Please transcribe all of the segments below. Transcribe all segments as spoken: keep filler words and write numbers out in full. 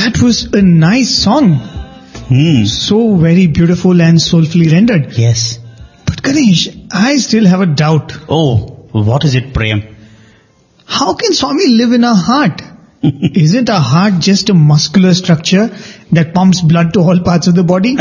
that was a nice song. Hmm. So very beautiful and soulfully rendered. Yes. But Ganesh, I still have a doubt. Oh, what is it, Prem? How can Swami live in our heart? Isn't our heart just a muscular structure that pumps blood to all parts of the body?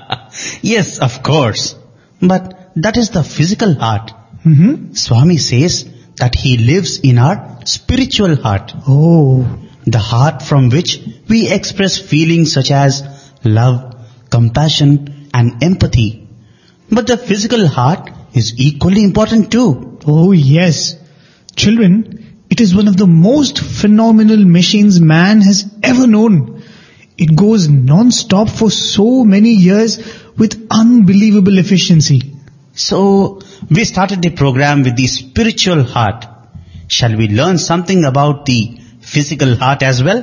Yes, of course. But that is the physical heart. Mm-hmm. Swami says that he lives in our spiritual heart. Oh. The heart from which we express feelings such as love, compassion and empathy. But the physical heart is equally important too. Oh yes. Children, it is one of the most phenomenal machines man has ever known. It goes non-stop for so many years with unbelievable efficiency. So, we started the program with the spiritual heart. Shall we learn something about the physical heart as well?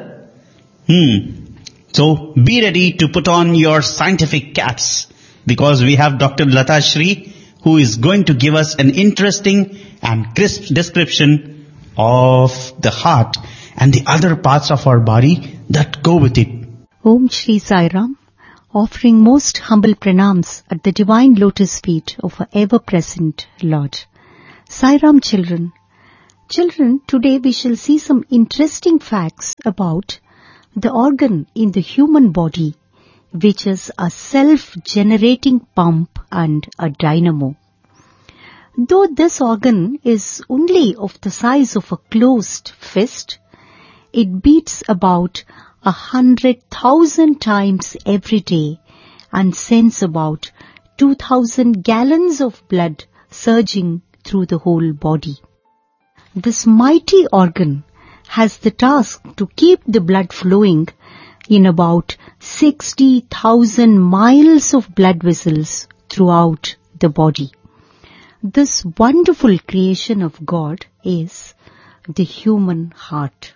Hmm. So, be ready to put on your scientific caps, because we have Doctor Lata Shri, who is going to give us an interesting and crisp description of the heart and the other parts of our body that go with it. Om Shri Sai Ram, offering most humble pranams at the divine lotus feet of our ever-present Lord. Sai Ram children. Children, today we shall see some interesting facts about the organ in the human body, which is a self-generating pump and a dynamo. Though this organ is only of the size of a closed fist, it beats about a hundred thousand times every day and sends about two thousand gallons of blood surging through the whole body. This mighty organ has the task to keep the blood flowing in about sixty thousand miles of blood vessels throughout the body. This wonderful creation of God is the human heart.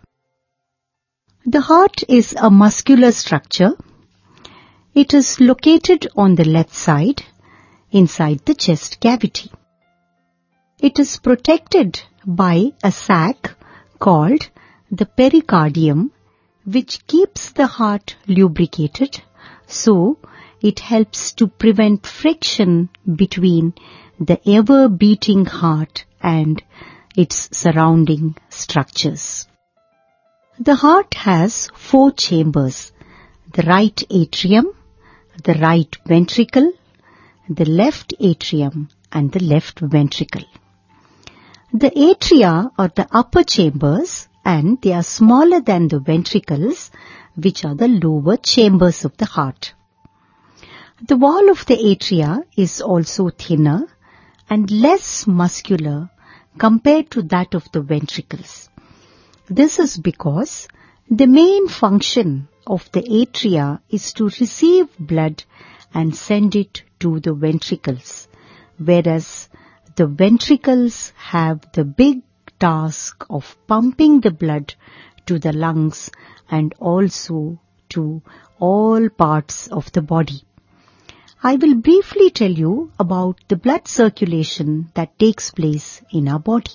The heart is a muscular structure. It is located on the left side, inside the chest cavity. It is protected by a sac called the pericardium, which keeps the heart lubricated, so it helps to prevent friction between the ever-beating heart and its surrounding structures. The heart has four chambers: the right atrium, the right ventricle, the left atrium, and the left ventricle. The atria are the upper chambers, and they are smaller than the ventricles, which are the lower chambers of the heart. The wall of the atria is also thinner and less muscular compared to that of the ventricles. This is because the main function of the atria is to receive blood and send it to the ventricles, whereas the ventricles have the big task of pumping the blood to the lungs and also to all parts of the body. I will briefly tell you about the blood circulation that takes place in our body.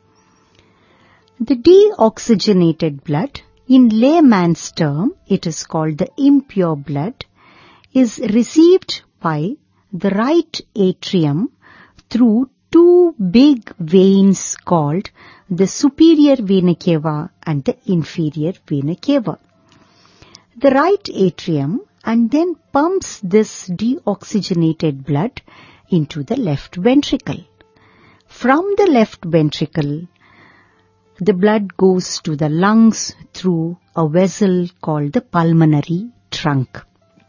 The deoxygenated blood, in layman's term it is called the impure blood, is received by the right atrium through two big veins called the superior vena cava and the inferior vena cava. The right atrium and then pumps this deoxygenated blood into the left ventricle. From the left ventricle, the blood goes to the lungs through a vessel called the pulmonary trunk.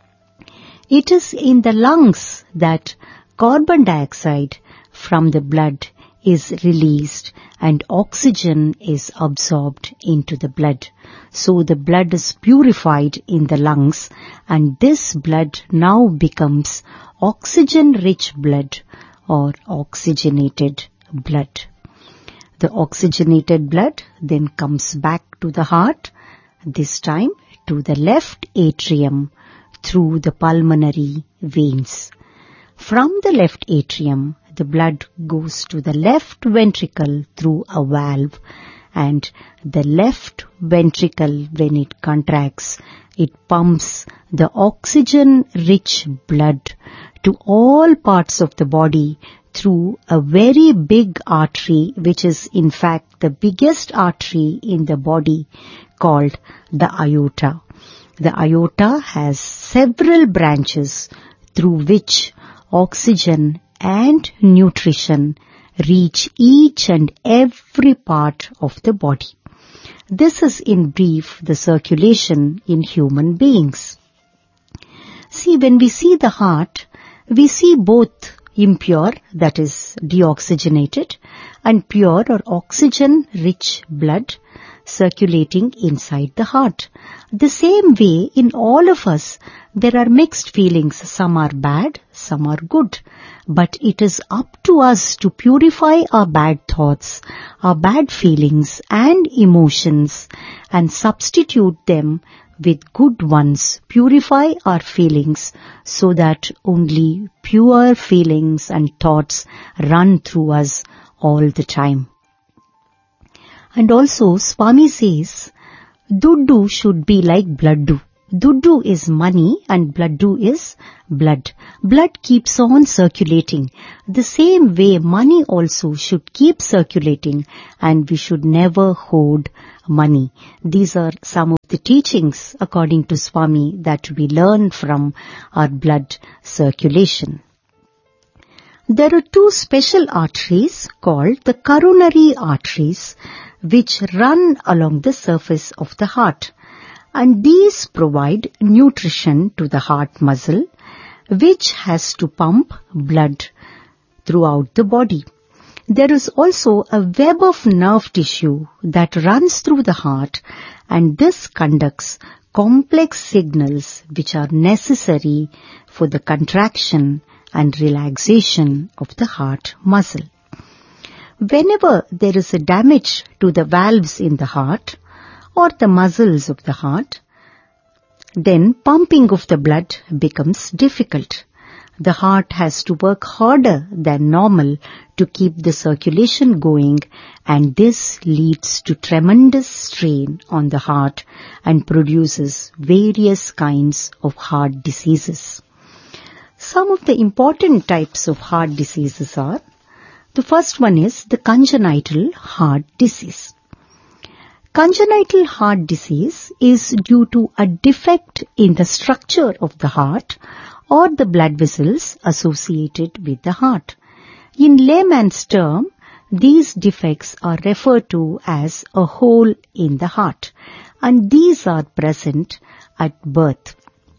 It is in the lungs that carbon dioxide from the blood is released and oxygen is absorbed into the blood. So the blood is purified in the lungs, and this blood now becomes oxygen-rich blood or oxygenated blood. The oxygenated blood then comes back to the heart, this time to the left atrium through the pulmonary veins. From the left atrium, the blood goes to the left ventricle through a valve and the left ventricle, when it contracts, it pumps the oxygen-rich blood to all parts of the body through a very big artery, which is in fact the biggest artery in the body, called the aorta. The aorta has several branches through which oxygen and nutrition reach each and every part of the body. This is in brief the circulation in human beings. See, when we see the heart, we see both impure, that is deoxygenated, and pure or oxygen-rich blood circulating inside the heart. The same way, in all of us, there are mixed feelings. Some are bad, some are good. But it is up to us to purify our bad thoughts, our bad feelings and emotions, and substitute them with good ones. Purify our feelings so that only pure feelings and thoughts run through us all the time. And also, Swami says, Duddu should be like Bladdu. Duddu is money and Bladdu is blood. Blood keeps on circulating. The same way, money also should keep circulating, and we should never hoard money. These are some of the teachings, according to Swami, that we learn from our blood circulation. There are two special arteries called the coronary arteries, which run along the surface of the heart, and these provide nutrition to the heart muscle, which has to pump blood throughout the body. There is also a web of nerve tissue that runs through the heart, and this conducts complex signals which are necessary for the contraction and relaxation of the heart muscle. Whenever there is a damage to the valves in the heart or the muscles of the heart, then pumping of the blood becomes difficult. The heart has to work harder than normal to keep the circulation going, and this leads to tremendous strain on the heart and produces various kinds of heart diseases. Some of the important types of heart diseases are: the first one is the congenital heart disease. Congenital heart disease is due to a defect in the structure of the heart or the blood vessels associated with the heart. In layman's term, these defects are referred to as a hole in the heart, and these are present at birth.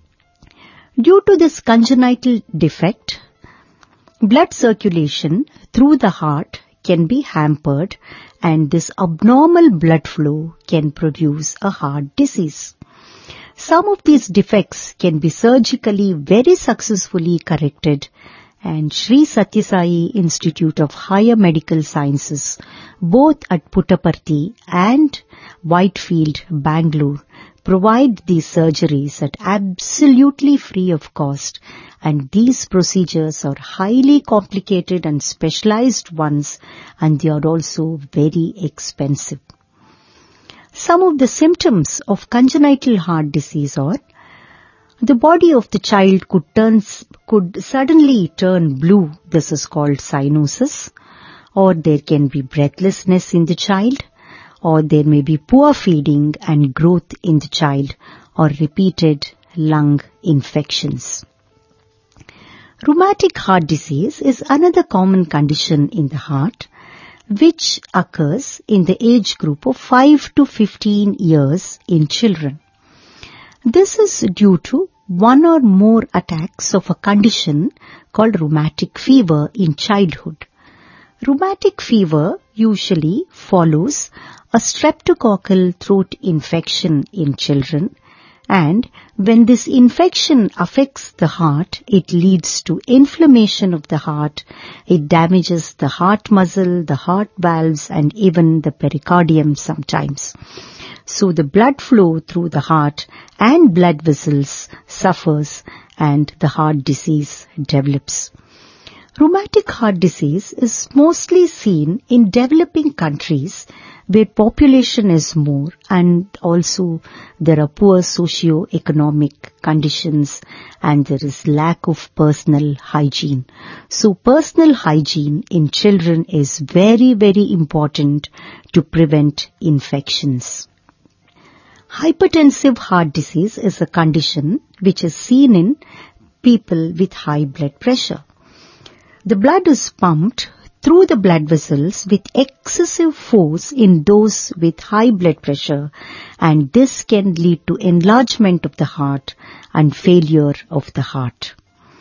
Due to this congenital defect, blood circulation through the heart can be hampered, and this abnormal blood flow can produce a heart disease. Some of these defects can be surgically very successfully corrected, and Sri Satya Sai Institute of Higher Medical Sciences, both at Puttaparthi and Whitefield, Bangalore, provide these surgeries at absolutely free of cost, and these procedures are highly complicated and specialized ones, and they are also very expensive. Some of the symptoms of congenital heart disease are: the body of the child could turn, could suddenly turn blue. This is called cyanosis. Or there can be breathlessness in the child, or there may be poor feeding and growth in the child, or repeated lung infections. Rheumatic heart disease is another common condition in the heart, which occurs in the age group of five to fifteen years in children. This is due to one or more attacks of a condition called rheumatic fever in childhood. Rheumatic fever usually follows a streptococcal throat infection in children, and when this infection affects the heart, it leads to inflammation of the heart. It damages the heart muscle, the heart valves, and even the pericardium sometimes. So the blood flow through the heart and blood vessels suffers, and the heart disease develops. Rheumatic heart disease is mostly seen in developing countries where population is more and also there are poor socio-economic conditions and there is lack of personal hygiene. So personal hygiene in children is very, very important to prevent infections. Hypertensive heart disease is a condition which is seen in people with high blood pressure. The blood is pumped through the blood vessels with excessive force in those with high blood pressure, and this can lead to enlargement of the heart and failure of the heart.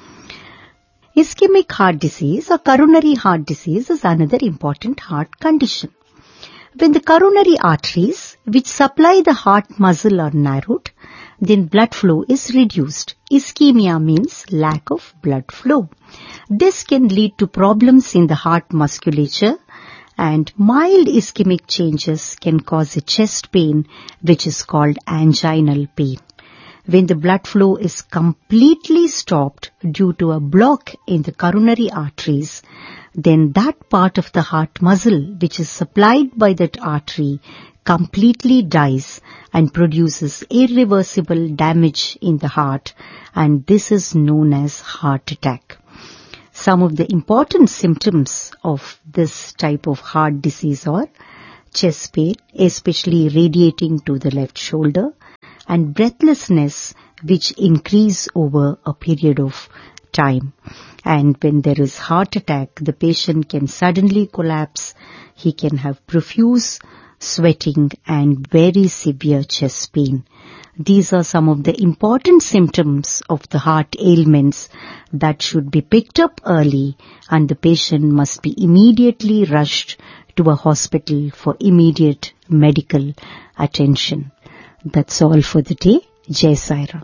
Ischemic heart disease or coronary heart disease is another important heart condition. When the coronary arteries which supply the heart muscle are narrowed, then blood flow is reduced. Ischemia means lack of blood flow. This can lead to problems in the heart musculature, and mild ischemic changes can cause a chest pain which is called anginal pain. When the blood flow is completely stopped due to a block in the coronary arteries, then that part of the heart muscle which is supplied by that artery completely dies and produces irreversible damage in the heart, and this is known as heart attack. Some of the important symptoms of this type of heart disease are chest pain, especially radiating to the left shoulder, and breathlessness which increase over a period of time. And when there is heart attack, the patient can suddenly collapse. He can have profuse sweating and very severe chest pain. These are some of the important symptoms of the heart ailments that should be picked up early, and the patient must be immediately rushed to a hospital for immediate medical attention. That's all for the day. Jai Sai Ram.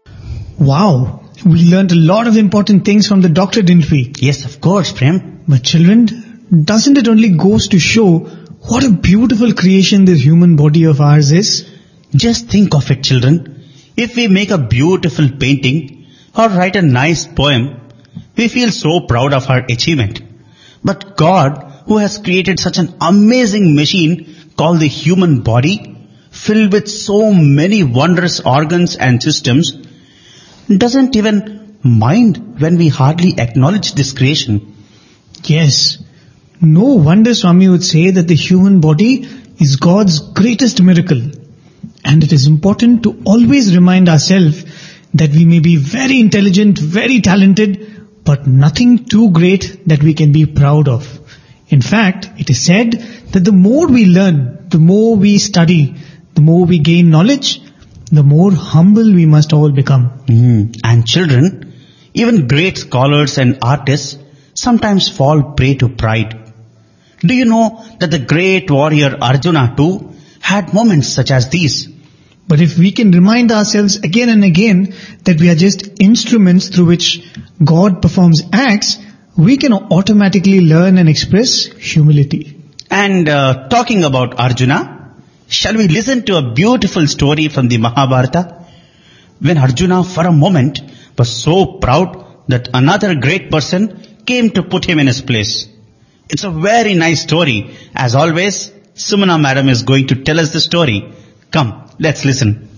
Wow, we learned a lot of important things from the doctor, didn't we? Yes, of course, Prem. But children, doesn't it only goes to show what a beautiful creation this human body of ours is? Just think of it, children. If we make a beautiful painting or write a nice poem, we feel so proud of our achievement. But God, who has created such an amazing machine called the human body, filled with so many wondrous organs and systems, doesn't even mind when we hardly acknowledge this creation. Yes. No wonder Swami would say that the human body is God's greatest miracle. And it is important to always remind ourselves that we may be very intelligent, very talented, but nothing too great that we can be proud of. In fact, it is said that the more we learn, the more we study, the more we gain knowledge, the more humble we must all become. Mm. And children, even great scholars and artists sometimes fall prey to pride. Do you know that the great warrior Arjuna too had moments such as these? But if we can remind ourselves again and again that we are just instruments through which God performs acts, we can automatically learn and express humility. And uh, talking about Arjuna, shall we listen to a beautiful story from the Mahabharata? When Arjuna for a moment was so proud that another great person came to put him in his place. It's a very nice story. As always, Sumana madam is going to tell us the story. Come, let's listen.